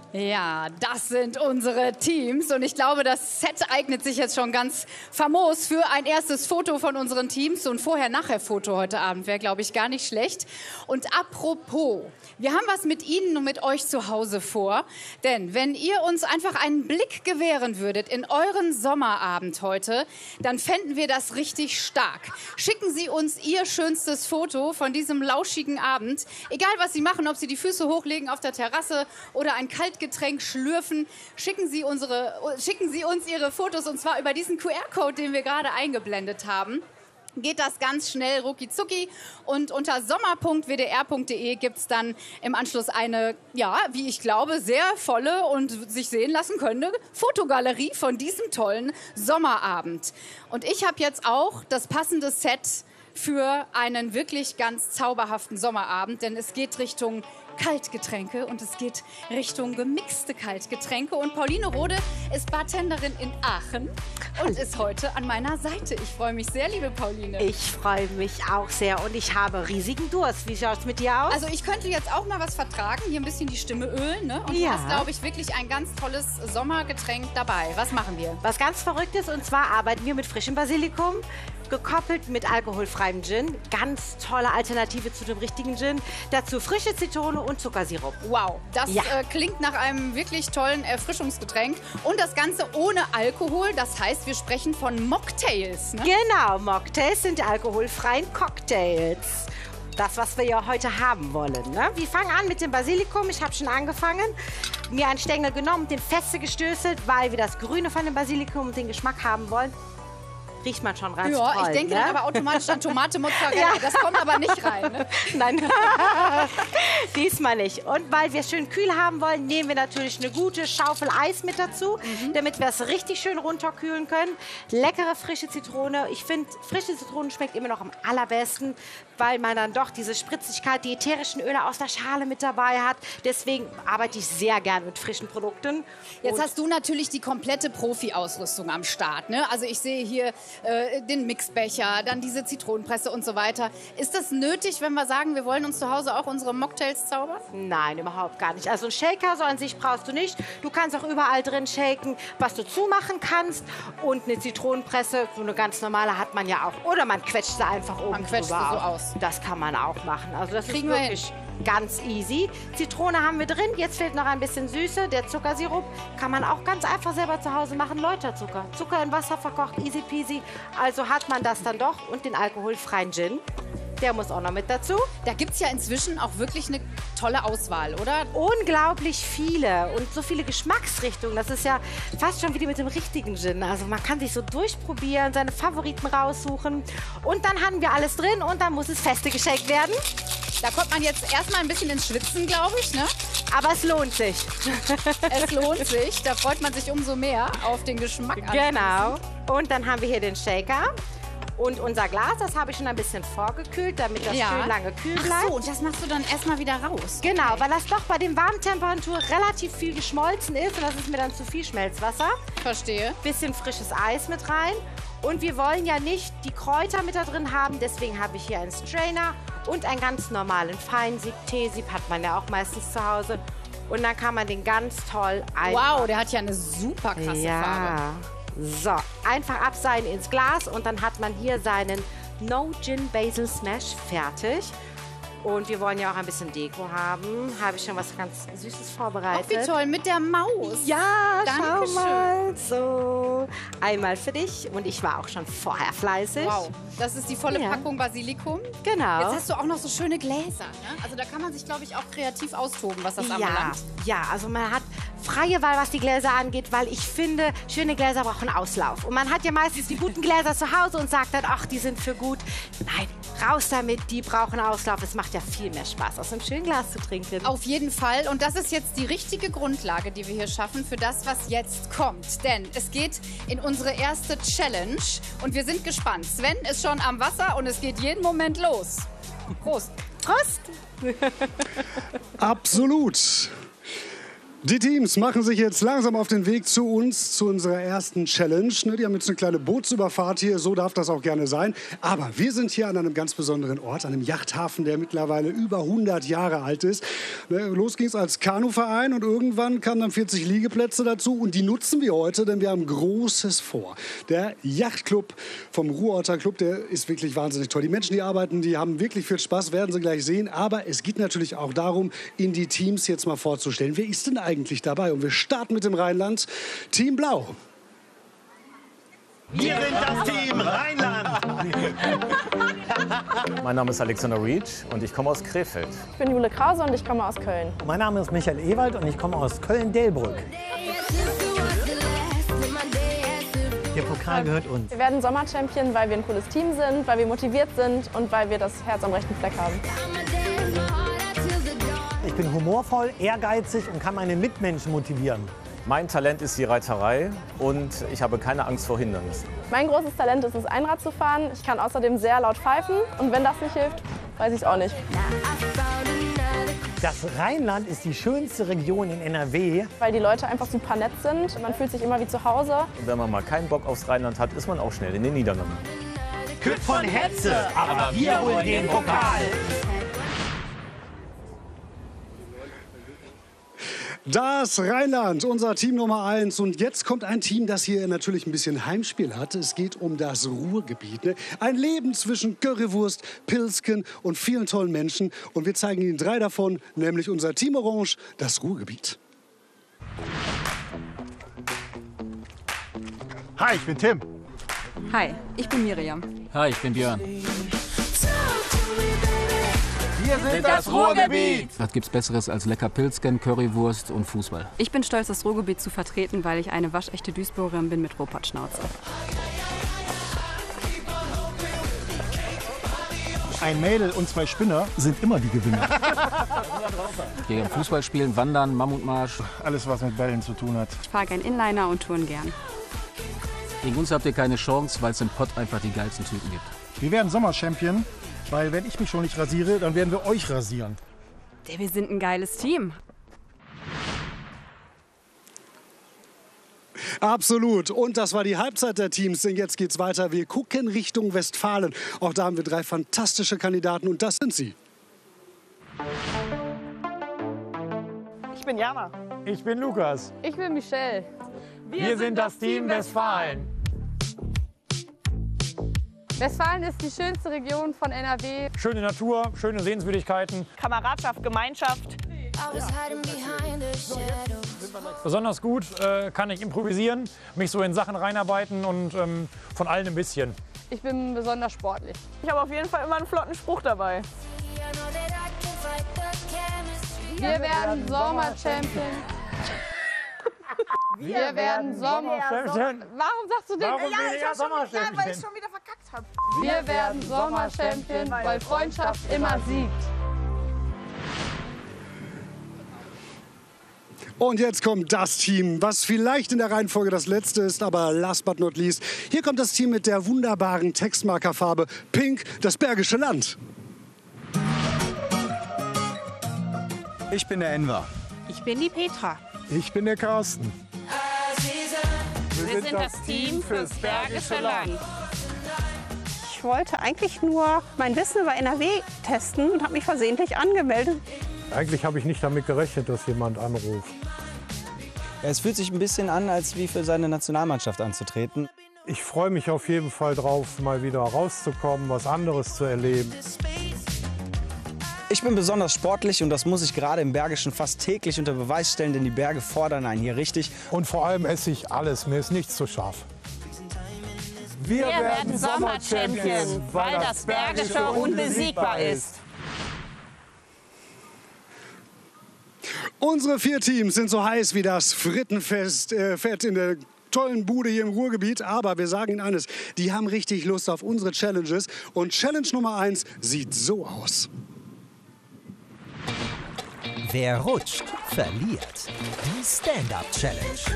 Ja, das sind unsere Teams und ich glaube, das Set eignet sich jetzt schon ganz famos für ein erstes Foto von unseren Teams und Vorher-Nachher-Foto heute Abend wäre, glaube ich, gar nicht schlecht. Und apropos, wir haben was mit Ihnen und mit euch zu Hause vor, denn wenn ihr uns einfach einen Blick gewähren würdet in euren Sommerabend heute, dann fänden wir das richtig stark. Schicken Sie uns Ihr schönstes Foto von diesem lauschigen Abend, egal was Sie machen, ob Sie die Füße hochlegen auf der Terrasse oder ein Kaltgetränk schlürfen, schicken Sie uns Ihre Fotos und zwar über diesen QR-Code, den wir gerade eingeblendet haben. Geht das ganz schnell, rucki zucki. Und unter sommer.wdr.de gibt es dann im Anschluss eine, ja, wie ich glaube, sehr volle und sich sehen lassen könnte Fotogalerie von diesem tollen Sommerabend. Und ich habe jetzt auch das passende Set für einen wirklich ganz zauberhaften Sommerabend, denn es geht Richtung Kaltgetränke und es geht Richtung gemixte Kaltgetränke. Und Pauline Rode ist Bartenderin in Aachen und ist heute an meiner Seite. Ich freue mich sehr, liebe Pauline. Ich freue mich auch sehr und ich habe riesigen Durst. Wie schaut es mit dir aus? Also ich könnte jetzt auch mal was vertragen, hier ein bisschen die Stimme ölen. Ne? Und du hast, glaube ich, wirklich ein ganz tolles Sommergetränk dabei. Was machen wir? Was ganz Verrücktes, und zwar arbeiten wir mit frischem Basilikum, gekoppelt mit alkoholfreiem Gin. Ganz tolle Alternative zu dem richtigen Gin. Dazu frische Zitrone und Zuckersirup. Wow, das klingt nach einem wirklich tollen Erfrischungsgetränk. Und das Ganze ohne Alkohol. Das heißt, wir sprechen von Mocktails. Ne? Genau, Mocktails sind alkoholfreien Cocktails. Das, was wir ja heute haben wollen. Ne? Wir fangen an mit dem Basilikum. Ich habe schon angefangen. Mir einen Stängel genommen, den feste gestößelt, weil wir das Grüne von dem Basilikum und den Geschmack haben wollen. Riecht man schon rein. Ja, toll, ich denke ne? dann aber automatisch an Tomate, Mozzarella. Ja. Das kommt aber nicht rein. Ne? Nein, diesmal nicht. Und weil wir es schön kühl haben wollen, nehmen wir natürlich eine gute Schaufel Eis mit dazu, damit wir es richtig schön runterkühlen können. Leckere frische Zitrone. Ich finde, frische Zitrone schmeckt immer noch am allerbesten, weil man dann doch diese Spritzigkeit, die ätherischen Öle aus der Schale mit dabei hat. Deswegen arbeite ich sehr gern mit frischen Produkten. Jetzt hast du natürlich die komplette Profi-Ausrüstung am Start. Ne? Also ich sehe hier den Mixbecher, dann diese Zitronenpresse und so weiter. Ist das nötig, wenn wir sagen, wir wollen uns zu Hause auch unsere Mocktails zaubern? Nein, überhaupt gar nicht. Also einen Shaker so an sich brauchst du nicht. Du kannst auch überall drin shaken, was du zumachen kannst. Und eine Zitronenpresse, so eine ganz normale hat man ja auch. Oder man quetscht sie einfach oben Man quetscht sie so aus. Das kann man auch machen. Also das Kriegen ist wir wirklich ganz easy. Zitrone haben wir drin. Jetzt fehlt noch ein bisschen Süße. Der Zuckersirup kann man auch ganz einfach selber zu Hause machen. Läuterzucker. Zucker in Wasser verkocht, easy peasy. Also hat man das dann doch. Und den alkoholfreien Gin. Der muss auch noch mit dazu. Da gibt es ja inzwischen auch wirklich eine tolle Auswahl, oder? Unglaublich viele und so viele Geschmacksrichtungen. Das ist ja fast schon wie mit dem richtigen Gin. Also man kann sich so durchprobieren, seine Favoriten raussuchen. Und dann haben wir alles drin und dann muss es feste geschenkt werden. Da kommt man jetzt erstmal ein bisschen ins Schwitzen, glaube ich, ne? Aber es lohnt sich. Es lohnt sich. Da freut man sich umso mehr auf den Geschmack. Genau. Und dann haben wir hier den Shaker. Und unser Glas, das habe ich schon ein bisschen vorgekühlt, damit das schön lange kühl bleibt. Ach so, und das machst du dann erstmal wieder raus. Genau, weil das doch bei den warmen Temperaturen relativ viel geschmolzen ist. Und das ist mir dann zu viel Schmelzwasser. Verstehe. Bisschen frisches Eis mit rein. Und wir wollen ja nicht die Kräuter mit da drin haben. Deswegen habe ich hier einen Strainer und einen ganz normalen Feinsieb. Teesieb hat man ja auch meistens zu Hause. Und dann kann man den ganz toll Wow, der hat ja eine super krasse Farbe. So, einfach abseilen ins Glas und dann hat man hier seinen No Gin Basil Smash fertig. Und wir wollen ja auch ein bisschen Deko haben. Habe ich schon was ganz Süßes vorbereitet. Ach, wie toll, mit der Maus. Ja, Dankeschön. schau mal. So, einmal für dich. Und ich war auch schon vorher fleißig. Wow, das ist die volle Packung Basilikum. Genau. Jetzt hast du auch noch so schöne Gläser. Ne? Also da kann man sich, glaube ich, auch kreativ austoben, was das anbelangt. Ja, also man hat freie Wahl, was die Gläser angeht, weil ich finde, schöne Gläser brauchen Auslauf. Und man hat ja meistens die guten Gläser zu Hause und sagt dann, ach, die sind für gut. Nein, raus damit, die brauchen Auslauf. Es macht ja viel mehr Spaß, aus einem schönen Glas zu trinken. Auf jeden Fall. Und das ist jetzt die richtige Grundlage, die wir hier schaffen für das, was jetzt kommt. Denn es geht in unsere erste Challenge. Und wir sind gespannt. Sven ist schon am Wasser und es geht jeden Moment los. Prost. Prost! Absolut. Die Teams machen sich jetzt langsam auf den Weg zu uns, zu unserer ersten Challenge. Die haben jetzt eine kleine Bootsüberfahrt hier, so darf das auch gerne sein. Aber wir sind hier an einem ganz besonderen Ort, an einem Yachthafen, der mittlerweile über 100 Jahre alt ist. Los ging es als Kanuverein und irgendwann kamen dann 40 Liegeplätze dazu. Und die nutzen wir heute, denn wir haben Großes vor. Der Yachtclub vom Ruhrorter Club, der ist wirklich wahnsinnig toll. Die Menschen, die arbeiten, die haben wirklich viel Spaß, werden Sie gleich sehen. Aber es geht natürlich auch darum, Ihnen die Teams jetzt mal vorzustellen. Wer ist denn eigentlich dabei? Und wir starten mit dem Rheinland. Team Blau. Wir sind das Team Rheinland. Mein Name ist Alexander Reed und ich komme aus Krefeld. Ich bin Jule Krause und ich komme aus Köln. Mein Name ist Michael Ewald und ich komme aus Köln-Delbrück. Der Pokal gehört uns. Wir werden Sommerchampion, weil wir ein cooles Team sind, weil wir motiviert sind und weil wir das Herz am rechten Fleck haben. Ich bin humorvoll, ehrgeizig und kann meine Mitmenschen motivieren. Mein Talent ist die Reiterei und ich habe keine Angst vor Hindernissen. Mein großes Talent ist es, Einrad zu fahren. Ich kann außerdem sehr laut pfeifen und wenn das nicht hilft, weiß ich es auch nicht. Das Rheinland ist die schönste Region in NRW. Weil die Leute einfach super nett sind. Man fühlt sich immer wie zu Hause. Und wenn man mal keinen Bock aufs Rheinland hat, ist man auch schnell in den Niederlanden. Kütt von Hetze, aber wir holen den Pokal. Das Rheinland, unser Team Nummer 1. Und jetzt kommt ein Team, das hier natürlich ein bisschen Heimspiel hat. Es geht um das Ruhrgebiet. Ein Leben zwischen Currywurst, Pilzken und vielen tollen Menschen. Und wir zeigen Ihnen 3 davon, nämlich unser Team Orange, das Ruhrgebiet. Hi, ich bin Tim. Hi, ich bin Miriam. Hi, ich bin Björn. Wir sind das Ruhrgebiet. Was gibt's Besseres als lecker Pilzken, Currywurst und Fußball? Ich bin stolz, das Ruhrgebiet zu vertreten, weil ich eine waschechte Duisburgerin bin mit Ruhrpottschnauze. Ein Mädel und 2 Spinner sind immer die Gewinner. Ich gehe Fußball spielen, wandern, Mammutmarsch. Alles, was mit Bällen zu tun hat. Ich fahre gern Inliner und touren gern. Gegen uns habt ihr keine Chance, weil es im Pott einfach die geilsten Typen gibt. Wir werden Sommerchampion, weil wenn ich mich schon nicht rasiere, dann werden wir euch rasieren. Wir sind ein geiles Team. Absolut. Und das war die Halbzeit der Teams. Denn jetzt geht's weiter. Wir gucken Richtung Westfalen. Auch da haben wir 3 fantastische Kandidaten. Und das sind sie. Ich bin Jana. Ich bin Lukas. Ich bin Michelle. Wir sind das Team Westfalen. Westfalen ist die schönste Region von NRW. Schöne Natur, schöne Sehenswürdigkeiten. Kameradschaft, Gemeinschaft. Besonders gut kann ich improvisieren, mich so in Sachen reinarbeiten und von allen ein bisschen. Ich bin besonders sportlich. Ich habe auf jeden Fall immer einen flotten Spruch dabei. Wir werden Sommerchampion. Wir werden Sommerchampion. Warum sagst du den? Sommerchampion? Weil ich schon wieder verkackt habe. Wir werden Sommerchampion, weil Freundschaft immer siegt. Und jetzt kommt das Team, was vielleicht in der Reihenfolge das letzte ist, aber last but not least. Hier kommt das Team mit der wunderbaren Textmarkerfarbe Pink, das Bergische Land. Ich bin der Enver. Ich bin die Petra. Ich bin der Carsten. Wir sind das Team fürs Bergische Land. Ich wollte eigentlich nur mein Wissen über NRW testen und habe mich versehentlich angemeldet. Eigentlich habe ich nicht damit gerechnet, dass jemand anruft. Es fühlt sich ein bisschen an, als wie für seine Nationalmannschaft anzutreten. Ich freue mich auf jeden Fall drauf, mal wieder rauszukommen, was anderes zu erleben. Ich bin besonders sportlich und das muss ich gerade im Bergischen fast täglich unter Beweis stellen, denn die Berge fordern einen hier richtig. Und vor allem esse ich alles, mir ist nichts zu scharf. Wir werden Sommerchampion, weil das Bergische unbesiegbar ist. Unsere 4 Teams sind so heiß wie das Frittenfest Fett in der tollen Bude hier im Ruhrgebiet. Aber wir sagen Ihnen eines, die haben richtig Lust auf unsere Challenges. Und Challenge Nummer 1 sieht so aus. Wer rutscht, verliert. Die Stand-Up-Challenge.